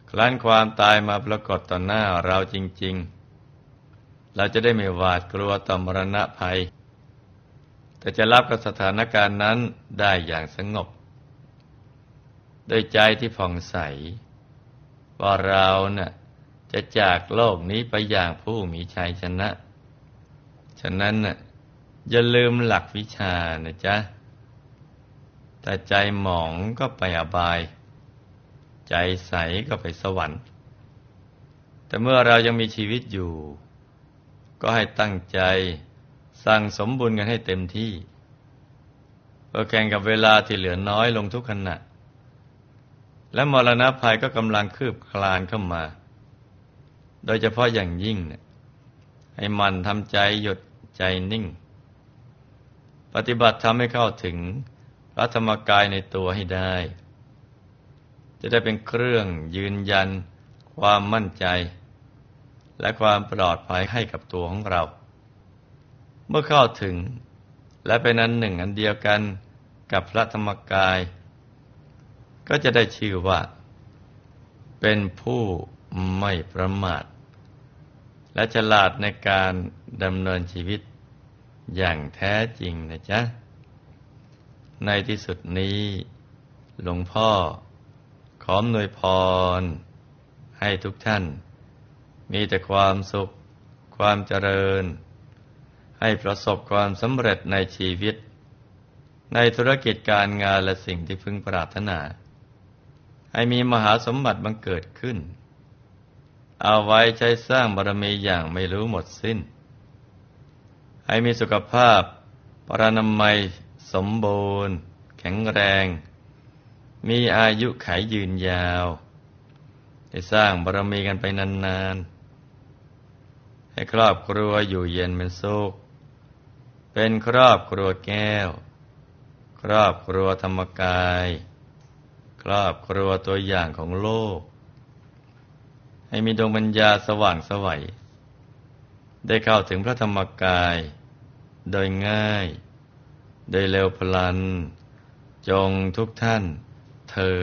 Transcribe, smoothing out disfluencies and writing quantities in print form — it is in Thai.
ครั้นความตายมาปรากฏต่อหน้าเราจริงๆเราจะได้ไม่หวาดกลัวต่อมรณะภัยแต่จะรับกับสถานการณ์นั้นได้อย่างสงบโดยใจที่ผ่องใสว่าเราน่ะจะจากโลกนี้ไปอย่างผู้มีชัยชนะฉะนั้นน่ะอย่าลืมหลักวิชานะจ๊ะแต่ใจหมองก็ไปอบายใจใสก็ไปสวรรค์แต่เมื่อเรายังมีชีวิตอยู่ก็ให้ตั้งใจสั่งสมบุญกันให้เต็มที่เพื่อแข่งกับเวลาที่เหลือน้อยลงทุกขณะและมรณะภัยก็กำลังคืบคลานเข้ามาโดยเฉพาะอย่างยิ่งเนี่ยให้มันทำใจหยุดใจนิ่งปฏิบัติทำให้เข้าถึงพระธรรมกายในตัวให้ได้จะได้เป็นเครื่องยืนยันความมั่นใจและความปลอดภัยให้กับตัวของเราเมื่อเข้าถึงและเป็นอันหนึ่งอันเดียวกันกับพระธรรมกายก็จะได้ชื่อว่าเป็นผู้ไม่ประมาทและฉลาดในการดำเนินชีวิตอย่างแท้จริงนะจ๊ะในที่สุดนี้หลวงพ่อขออำนวยพรให้ทุกท่านมีแต่ความสุขความเจริญให้ประสบความสำเร็จในชีวิตในธุรกิจการงานและสิ่งที่พึงปรารถนาให้มีมหาสมบัติบังเกิดขึ้นเอาไว้ใช้สร้างบารมีอย่างไม่รู้หมดสิ้นให้มีสุขภาพปรานามัยสมบูรณ์แข็งแรงมีอายุขัยยืนยาวได้สร้างบารมีกันไปนานๆให้ครอบครัวอยู่เย็นเป็นสุขเป็นครอบครัวแก้วครอบครัวธรรมกายครอบครัวตัวอย่างของโลกให้มีดวงปัญญาสว่างไสวได้เข้าถึงพระธรรมกายโดยง่ายโดยเร็วพลันจงทุกท่านเธอ